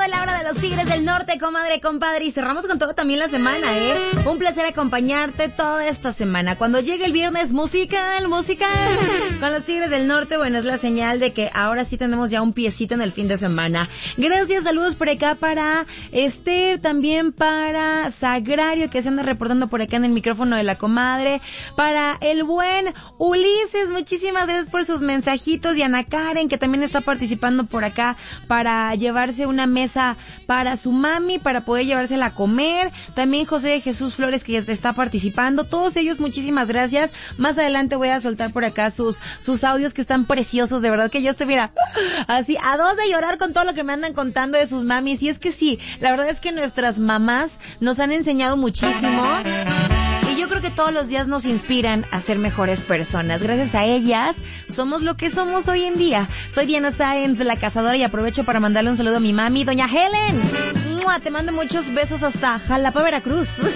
de la hora de los Tigres del Norte, comadre, compadre. Y cerramos con todo también la semana, ¿eh? Un placer acompañarte toda esta semana. Cuando llegue el viernes, musical. Con los Tigres del Norte, bueno, es la señal de que ahora sí tenemos ya un piecito en el fin de semana. Gracias, saludos por acá para Esther, también para Sagrario, que se anda reportando por acá en el micrófono de la comadre. Para el buen Ulises, muchísimas gracias por sus mensajitos. Y Ana Karen, que también está participando por acá para llevarse una mesa para su mami, para poder llevársela a comer. También José de Jesús Flores, que está participando. Todos ellos, muchísimas gracias. Más adelante voy a soltar por acá sus audios que están preciosos, de verdad que yo estoy, mira, así a dos de llorar con todo lo que me andan contando de sus mamis. Y es que sí, la verdad es que nuestras mamás nos han enseñado muchísimo. Y yo creo que todos los días nos inspiran a ser mejores personas. Gracias a ellas somos lo que somos hoy en día. Soy Diana Sáenz, la cazadora, y aprovecho para mandarle un saludo a mi mami, doña Helen. ¡Mua! Te mando muchos besos hasta Jalapa, Veracruz.